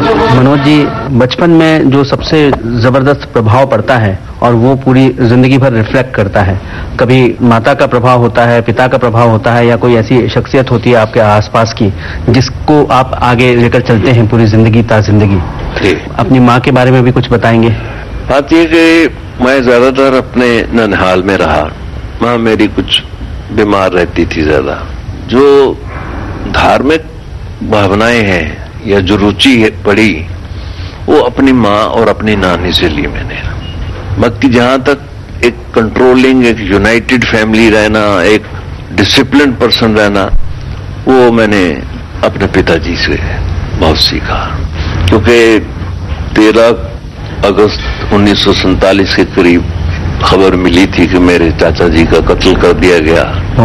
मनोज जी, बचपन में जो सबसे जबरदस्त प्रभाव पड़ता है और वो पूरी जिंदगी भर रिफ्लेक्ट करता है, कभी माता का प्रभाव होता है, पिता का प्रभाव होता है, या कोई ऐसी शख्सियत होती है आपके आसपास की जिसको आप आगे लेकर चलते हैं पूरी जिंदगी जिंदगी। अपनी माँ के बारे में भी कुछ बताएंगे? बात यह कि मैं ज्यादातर अपने ननिहाल में रहा। माँ मेरी कुछ बीमार रहती थी ज्यादा। जो धार्मिक भावनाएं हैं या जो रुचि पड़ी वो अपनी माँ और अपनी नानी से ली मैंने। बाकी जहां तक एक कंट्रोलिंग, एक यूनाइटेड फैमिली रहना, एक डिसिप्लिन पर्सन रहना, वो मैंने अपने पिताजी से बहुत सीखा। क्योंकि 13 अगस्त 1947 के करीब खबर मिली थी कि मेरे चाचा जी का कत्ल कर दिया गया।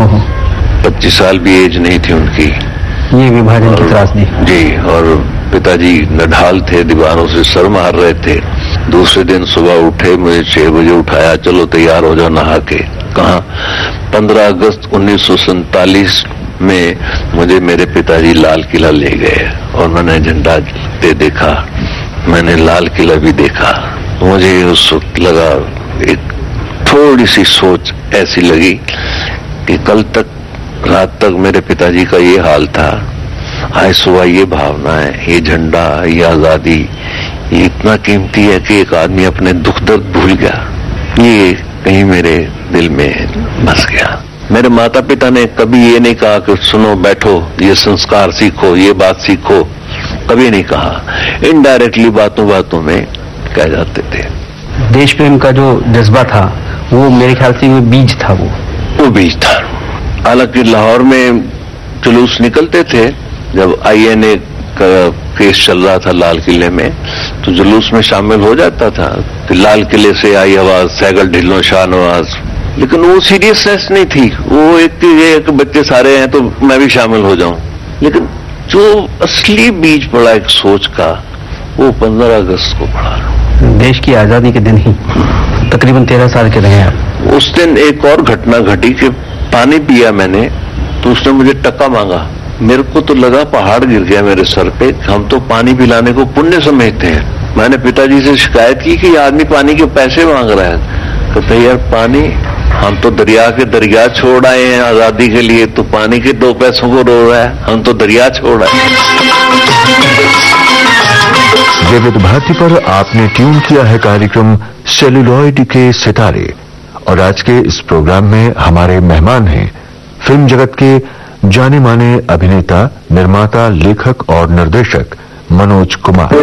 25 साल भी एज नहीं थी उनकी। ये विभाजन की त्रासदी जी। और पिताजी नढाल थे, दीवारों से सर मार रहे थे। दूसरे दिन सुबह उठे, मुझे 6 बजे उठाया, चलो तैयार हो जाओ नहा के। कहा 15 अगस्त 1947 में मुझे मेरे पिताजी लाल किला ले गए और मैंने झंडा देखा, मैंने लाल किला भी देखा। मुझे उस वक्त लगा, एक थोड़ी सी सोच ऐसी लगी कि कल तक रात तक मेरे पिताजी का ये हाल था, आज सुबह ये भावना है, ये झंडा, ये आजादी, ये इतना कीमती है कि एक आदमी अपने दुख दर्द भूल गया। ये कहीं मेरे दिल में बस गया। मेरे माता पिता ने कभी ये नहीं कहा कि सुनो बैठो, ये संस्कार सीखो, ये बात सीखो, कभी नहीं कहा। इनडायरेक्टली बातों बातों में कह जाते थे। देश प्रेम का जो जज्बा था वो मेरे ख्याल से वो बीज था। वो बीज था। हालांकि लाहौर में जुलूस निकलते थे, जब INA का केस चल रहा था लाल किले में, तो जुलूस में शामिल हो जाता था कि लाल किले से आई आवाज, सैगल ढिल्लो शाहनवाज। लेकिन वो सीरियसनेस नहीं थी, वो एक बच्चे सारे हैं तो मैं भी शामिल हो जाऊं। लेकिन जो असली बीज पड़ा एक सोच का, वो 15 अगस्त को पड़ा। देश की आजादी के दिन ही तकरीबन 13 साल के रहे आप। उस दिन एक और घटना घटी कि पानी पिया मैंने तो उसने मुझे टका मांगा। मेरे को तो लगा पहाड़ गिर गया मेरे सर पे। हम तो पानी पिलाने को पुण्य समझते हैं। मैंने पिताजी से शिकायत की कि आदमी पानी के पैसे मांग रहा है। कहते यार पानी, हम तो दरिया के दरिया छोड़ आए हैं आजादी के लिए, तो पानी के 2 पैसों को रो रहा है, हम तो दरिया छोड़ आए। विविध भारती पर आपने ट्यून किया है कार्यक्रम सेलुलॉइड के सितारे, और आज के इस प्रोग्राम में हमारे मेहमान हैं फिल्म जगत के जाने माने अभिनेता, निर्माता, लेखक और निर्देशक मनोज कुमार।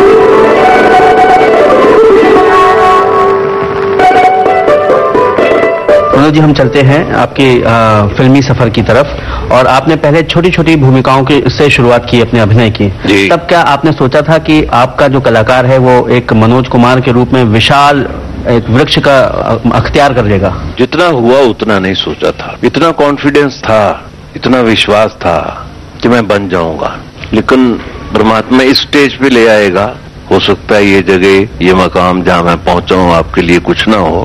मनोज जी, हम चलते हैं आपके फिल्मी सफर की तरफ। और आपने पहले छोटी छोटी भूमिकाओं से शुरुआत की अपने अभिनय की। तब क्या आपने सोचा था कि आपका जो कलाकार है वो एक मनोज कुमार के रूप में विशाल एक वृक्ष का अख्तियार कर लेगा? जितना हुआ उतना नहीं सोचा था। इतना कॉन्फिडेंस था, इतना विश्वास था कि मैं बन जाऊंगा। लेकिन परमात्मा इस स्टेज पे ले आएगा। हो सकता है ये जगह, ये मकाम जहां मैं पहुंचा हूं आपके लिए कुछ ना हो,